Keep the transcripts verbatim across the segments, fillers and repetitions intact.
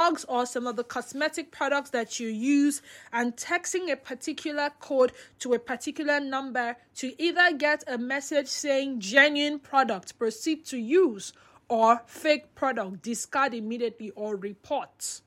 drugs or some of the cosmetic products that you use and texting a particular code to a particular number to either get a message saying genuine product, proceed to use, or fake product, discard immediately or report.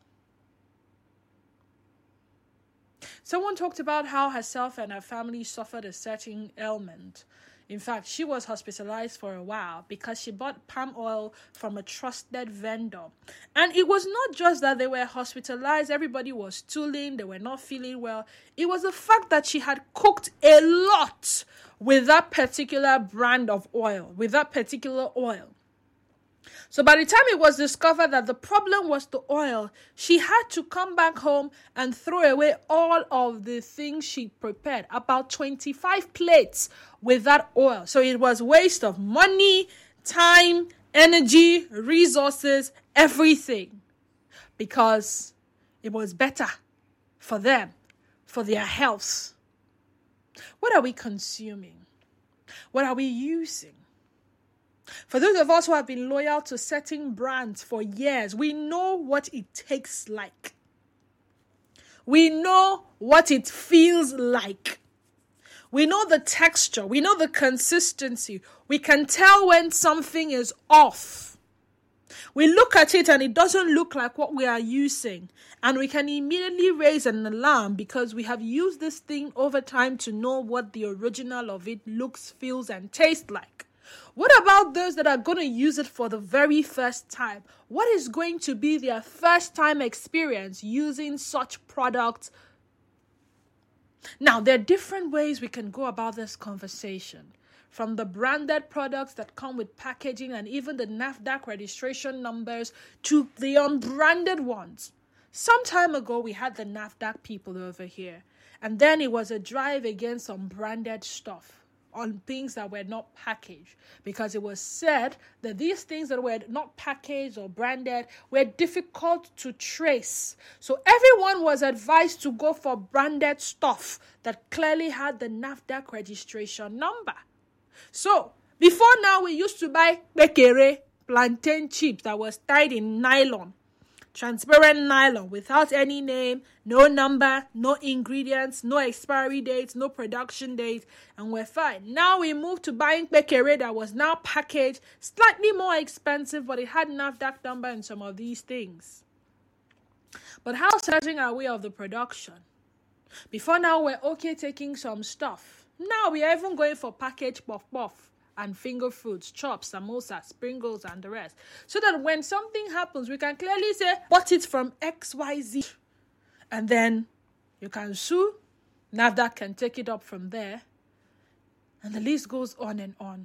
Someone talked about how herself and her family suffered a certain ailment. In fact, she was hospitalized for a while because she bought palm oil from a trusted vendor. And it was not just that they were hospitalized, everybody was stooling, they were not feeling well. It was the fact that she had cooked a lot with that particular brand of oil, with that particular oil. So by the time it was discovered that the problem was the oil, she had to come back home and throw away all of the things she prepared, about twenty-five plates with that oil. So it was waste of money, time, energy, resources, everything, because it was better for them, for their health. What are we consuming? What are we using? For those of us who have been loyal to certain brands for years, we know what it tastes like. We know what it feels like. We know the texture. We know the consistency. We can tell when something is off. We look at it and it doesn't look like what we are using. And we can immediately raise an alarm because we have used this thing over time to know what the original of it looks, feels, and tastes like. What about those that are going to use it for the very first time? What is going to be their first time experience using such products? Now, there are different ways we can go about this conversation. From the branded products that come with packaging and even the NAFDAC registration numbers to the unbranded ones. Some time ago, we had the NAFDAC people over here. And then it was a drive against unbranded stuff on things that were not packaged, because it was said that these things that were not packaged or branded were difficult to trace. So everyone was advised to go for branded stuff that clearly had the NAFDAC registration number. So before now, we used to buy bekere, plantain chips that was tied in nylon, transparent nylon without any name, no number, no ingredients, no expiry dates, no production date, and we're fine. Now we moved to buying bekere that was now packaged, slightly more expensive, but it had NAFDAC number and some of these things. But how certain are we of the production? Before now, we're okay taking some stuff. Now we are even going for packaged puff puff and finger foods, chops, samosa, sprinkles, and the rest. So that when something happens, we can clearly say, bought it from X Y Z. And then you can sue. NAFDAC can take it up from there. And the list goes on and on.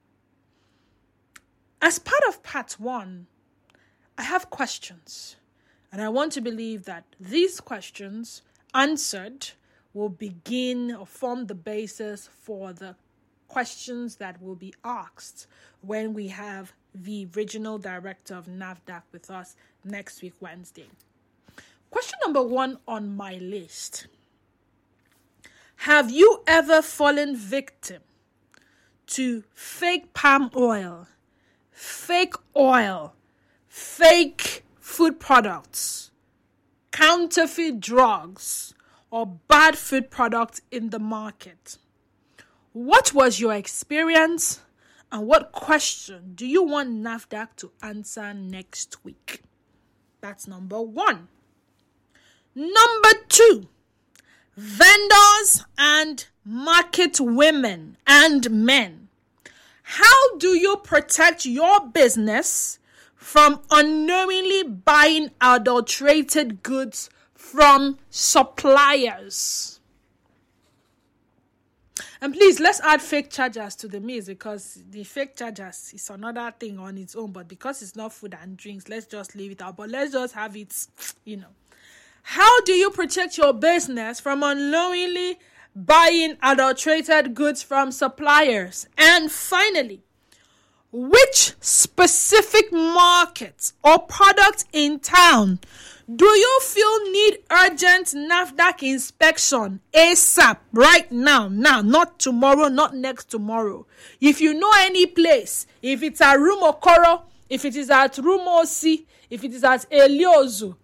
As part of part one, I have questions. And I want to believe that these questions answered will begin or form the basis for the questions that will be asked when we have the regional director of NAFDAC with us next week, Wednesday. Question number one on my list. Have you ever fallen victim to fake palm oil, fake oil, fake food products, counterfeit drugs, or bad food products in the market? What was your experience, and what question do you want NAFDAC to answer next week? That's number one. Number two, vendors and market women and men. How do you protect your business from unknowingly buying adulterated goods from suppliers? And please, let's add fake chargers to the mix, because the fake chargers is another thing on its own. But because it's not food and drinks, let's just leave it out. But let's just have it, you know. How do you protect your business from unknowingly buying adulterated goods from suppliers? And finally, which specific markets or products in town do you feel need urgent NAFDAC inspection ASAP right now? Now, not tomorrow, not next tomorrow. If you know any place, if it's at Rumokoro, if it is at Rumosi, if it is at Eliozu,